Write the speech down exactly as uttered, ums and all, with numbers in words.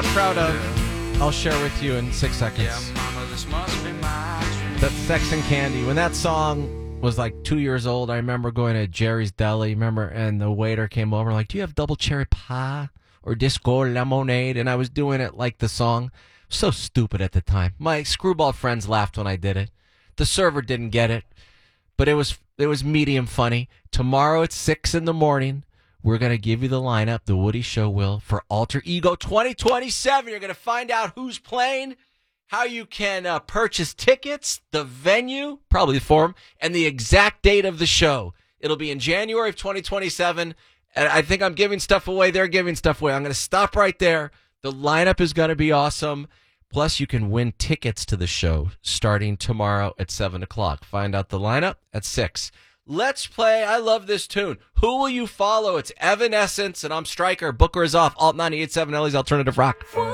not proud of, I'll share with you in six seconds. Yeah, mama, this must be my dream. That's Sex and Candy. When that song was like two years old, I remember going to Jerry's Deli, remember, and the waiter came over like, do you have double cherry pie or disco lemonade? And I was doing it like the song. So stupid at the time. My screwball friends laughed when I did it. The server didn't get it, but it was it was medium funny. Tomorrow at six in the morning, we're going to give you the lineup, The Woody Show will, for Alter Ego twenty twenty-seven. You're going to find out who's playing, how you can uh, purchase tickets, the venue, probably the forum, and the exact date of the show. It'll be in January of twenty twenty-seven, and I think I'm giving stuff away. They're giving stuff away. I'm going to stop right there. The lineup is going to be awesome. Plus, you can win tickets to the show starting tomorrow at seven o'clock. Find out the lineup at six. Let's play. I love this tune. Who will you follow? It's Evanescence, and I'm Stryker. Booker is off. Alt ninety-eight point seven Ellie's Alternative Rock.